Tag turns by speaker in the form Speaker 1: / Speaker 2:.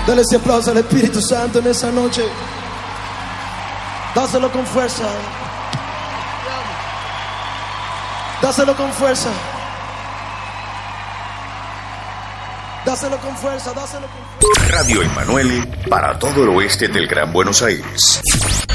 Speaker 1: Dale ese aplauso al Espíritu Santo en esa noche. Dáselo con fuerza. Dáselo con fuerza. Dáselo con fuerza, dáselo con fuerza.
Speaker 2: Radio Emanuele para todo el oeste del Gran Buenos Aires.